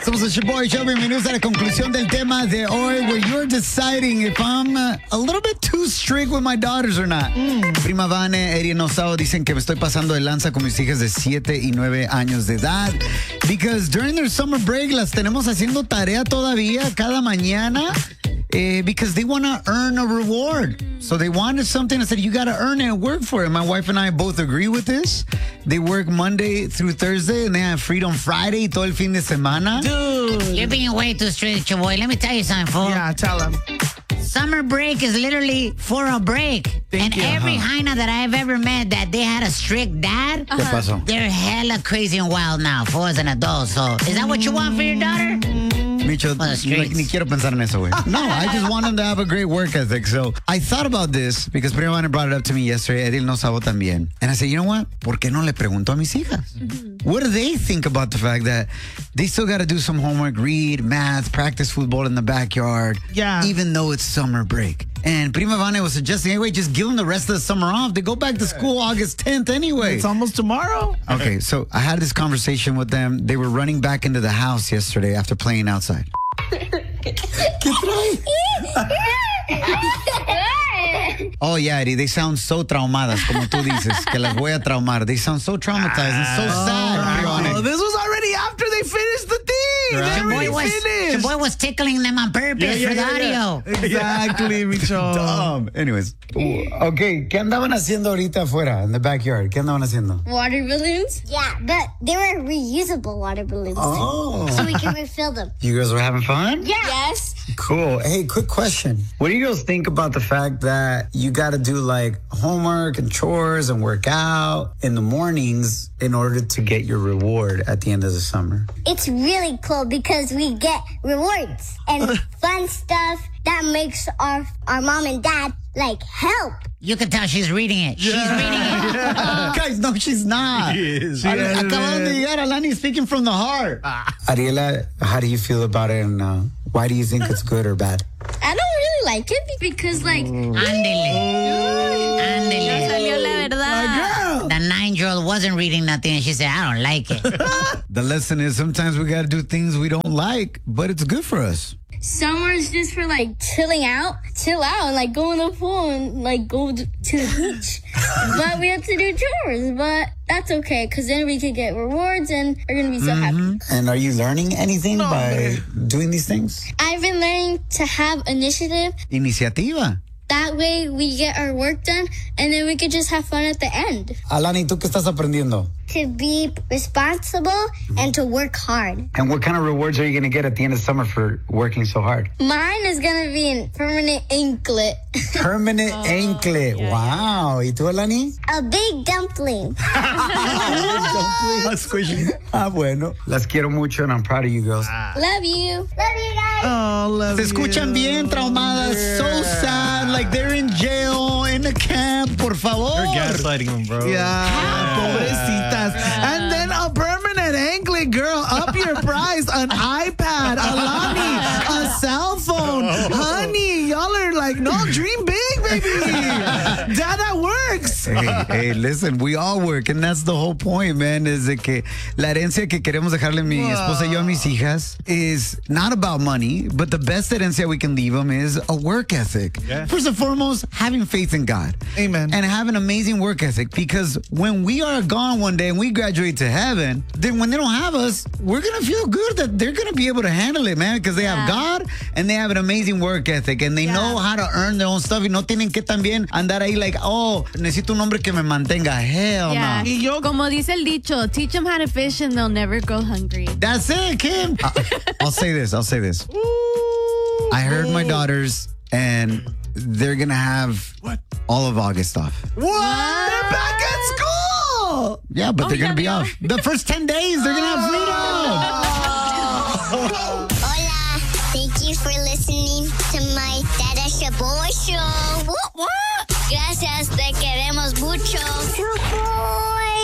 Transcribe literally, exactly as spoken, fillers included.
Somos el Shaboy Show. Bienvenidos a la conclusión del tema de hoy, where you're deciding if I'm uh, a little bit too strict with my daughters or not. Mm. Prima Vane, Eri y Osao dicen que me estoy pasando de lanza con mis hijas de siete y nueve años de edad. Because during their summer break las tenemos haciendo tarea todavía cada mañana. Uh, because they want to earn a reward. So they wanted something. I said, you got to earn it and work for it. My wife and I both agree with this. They work Monday through Thursday, and they have freedom Friday, todo el fin de semana. Dude. You're being way too strict, your boy. Let me tell you something, fool. Yeah, tell him. Summer break is literally for a break. Thank and you. every Uh-huh. Jaina that I've ever met that they had a strict dad, ¿Qué pasó? they're hella crazy and wild now, fool, as an adult. So is that what you want for your daughter? Micho, On the ni, streets. ni quiero pensar en eso, güey. No, I just want them to have a great work ethic. So I thought about this because Prima Vane brought it up to me yesterday. Edil no sabo también. And I said, you know what? ¿Por qué no le pregunto a mis hijas? Mm-hmm. What do they think about the fact that they still got to do some homework, read, math, practice football in the backyard, Yeah. even though it's summer break? And Prima Vane was suggesting, anyway, just give them the rest of the summer off. They go back to school August tenth anyway. It's almost tomorrow. Okay, so I had this conversation with them. They were running back into the house yesterday after playing outside. ¿Qué trae? Oh, yeah, Eddie, they sound so traumadas, como tú dices, que las voy a traumar. They sound so traumatized and so sad. Oh, this was already after they finished the thing. Right. They Your already boy, was, finished. your boy was tickling them on purpose for the audio. Exactly, Micho. Dumb. Anyways, okay, ¿qué andaban haciendo ahorita afuera, in the backyard? ¿Qué andaban haciendo? Water balloons? Yeah, but they were reusable water balloons. Oh. So we can refill them. You girls were having fun? Yeah. Yes. Cool. Hey, quick question. What do you girls think about the fact that you got to do like homework and chores and work out in the mornings in order to get your reward at the end of the summer? It's really cool because we get rewards and fun stuff that makes our our mom and dad like help. You can tell she's reading it. She's reading it. Guys, no, she's not. She is. Al- She is. Acaban de llegar, Alani speaking from the heart. Ariela, how do you feel about it and uh, why do you think it's good or bad? I don't really like it because like Ándele. Ándele. Salió la verdad. The nine-year-old wasn't reading nothing, and she said, I don't like it. The lesson is sometimes we got to do things we don't like, but it's good for us. summer is just for like chilling out, chill out, and like go in the pool and like go to the beach. But we have to do chores, but that's okay because then we can get rewards and we're gonna be so happy. And are you learning anything No, by man. doing these things? I've been learning to have initiative. Iniciativa. That way we get our work done and then we could just have fun at the end. Alani, ¿tú qué estás aprendiendo? To be responsible and to work hard. And what kind of rewards are you going to get at the end of summer for working so hard? Mine is gonna be a permanent anklet. Permanent anklet. Wow. ¿Y tú, Alani? A big dumpling. Ah, bueno. Las quiero mucho and I'm proud of you girls. Love you. Love you guys. Oh, love Se escuchan you. bien traumadas, so sad, like they're in jail, in a camp, por favor. You're gaslighting them, bro. Yeah, pobrecitas. And then a permanent anklet, girl. Up your price. An iPad, Alani, a cell phone. Honey, y'all are like, no, dream big, baby. Dad, that works. Hey, hey, listen, we all work, and that's the whole point, man, is de que la herencia que queremos dejarle mi esposa y yo a mis hijas is not about money, but the best herencia we can leave them is a work ethic. Yeah. First and foremost, having faith in God. Amen. And have an amazing work ethic, because when we are gone one day and we graduate to heaven, then when they don't have us, we're going to feel good that they're going to be able to handle it, man, because they have God and they have an amazing work ethic and they know how to earn their own stuff y no tienen que también andar ahí like, oh, necesito un hombre que me mantenga. Hell Yeah. no. Y yo, Como dice el dicho, teach them how to fish and they'll never go hungry. That's it, Kim. I- I'll say this. I'll say this. I heard my daughters and they're going to have What? all of August off. what? They're back at school. Yeah, but Oh, they're going yeah, to be they off. The first ten days, they're going to have freedom. Hola. Thank you for listening to my Dada Shaboy Show. What? What? Gracias. Te queremos mucho. Shaboy.